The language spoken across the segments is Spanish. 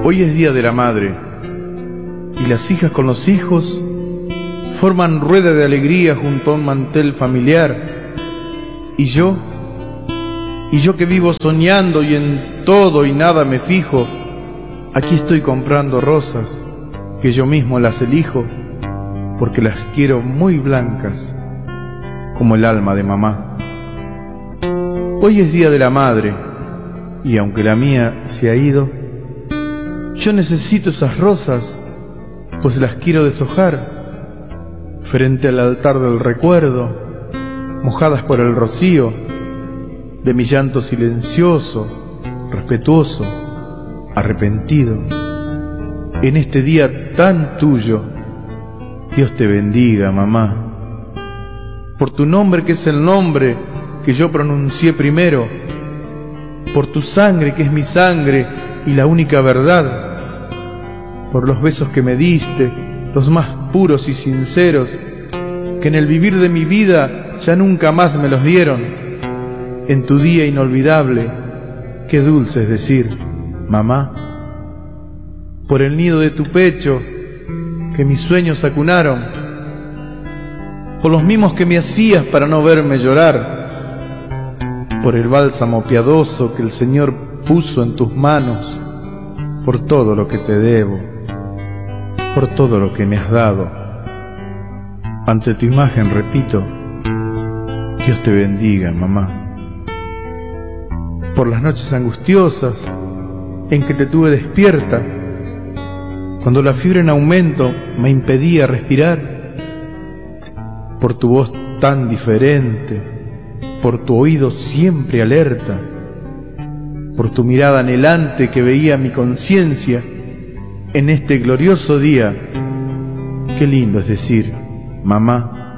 Hoy es Día de la Madre, y las hijas con los hijos forman rueda de alegría junto a un mantel familiar. Y yo que vivo soñando y en todo y nada me fijo, aquí estoy comprando rosas, que yo mismo las elijo, porque las quiero muy blancas, como el alma de mamá. Hoy es Día de la Madre, y aunque la mía se ha ido, yo necesito esas rosas, pues las quiero deshojar frente al altar del recuerdo, mojadas por el rocío de mi llanto silencioso, respetuoso, arrepentido. En este día tan tuyo, Dios te bendiga, mamá, por tu nombre que es el nombre que yo pronuncié primero, por tu sangre que es mi sangre y la única verdad, por los besos que me diste, los más puros y sinceros, que en el vivir de mi vida ya nunca más me los dieron. En tu día inolvidable, qué dulce es decir, mamá, por el nido de tu pecho que mis sueños acunaron, por los mimos que me hacías para no verme llorar, por el bálsamo piadoso que el Señor puso en tus manos, por todo lo que te debo, por todo lo que me has dado. Ante tu imagen repito, Dios te bendiga, mamá. Por las noches angustiosas en que te tuve despierta, cuando la fiebre en aumento me impedía respirar, por tu voz tan diferente, por tu oído siempre alerta, por tu mirada anhelante que veía mi conciencia en este glorioso día. Qué lindo es decir, mamá.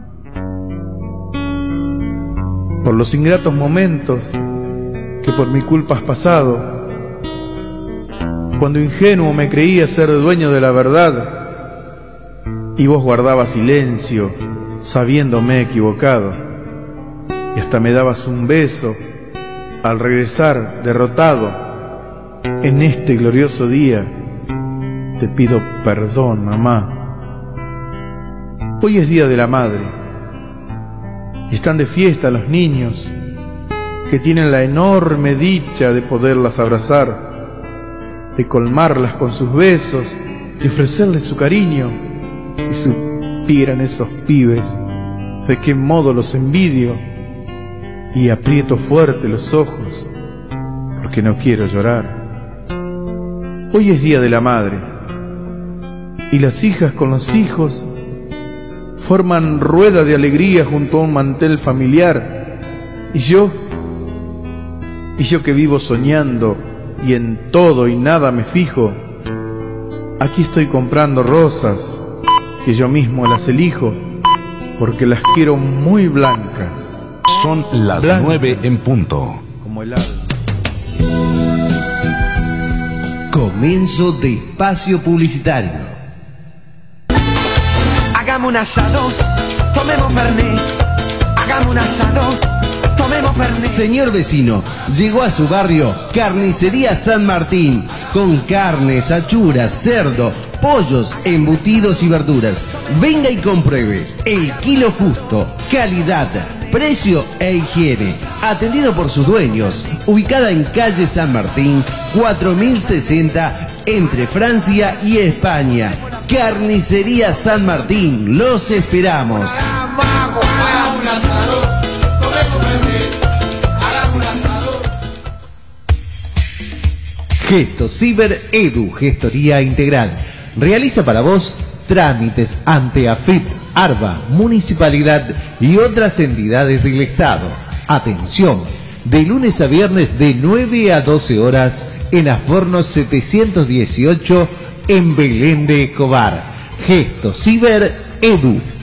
Por los ingratos momentos que por mi culpa has pasado, cuando ingenuo me creía ser dueño de la verdad y vos guardabas silencio sabiéndome equivocado, y hasta me dabas un beso al regresar derrotado. En este glorioso día te pido perdón, mamá. Hoy es Día de la Madre y están de fiesta los niños que tienen la enorme dicha de poderlas abrazar, de colmarlas con sus besos, de ofrecerles su cariño. Si supieran esos pibes de qué modo los envidio, y aprieto fuerte los ojos porque no quiero llorar. Hoy es Día de la Madre y las hijas con los hijos forman rueda de alegría junto a un mantel familiar. Y yo que vivo soñando y en todo y nada me fijo, aquí estoy comprando rosas, que yo mismo las elijo, porque las quiero muy blancas. Son las 9 en punto. Como el alma. Comienzo de espacio publicitario. Hagamos un asado, tomemos fernet. Hagamos un asado, tomemos fernet. Señor vecino, llegó a su barrio Carnicería San Martín, con carnes, achuras, cerdo, pollos, embutidos y verduras. Venga y compruebe el kilo justo, calidad, precio e higiene. Atendido por sus dueños, ubicada en calle San Martín, 4060, entre Francia y España. Carnicería San Martín, los esperamos. Gesto Ciber Edu, gestoría integral. Realiza para vos trámites ante AFIP, ARBA, Municipalidad y otras entidades del Estado. Atención, de lunes a viernes de 9 a 12 horas en Aforno 718 en Belén de Escobar. Gesto Ciber Edu.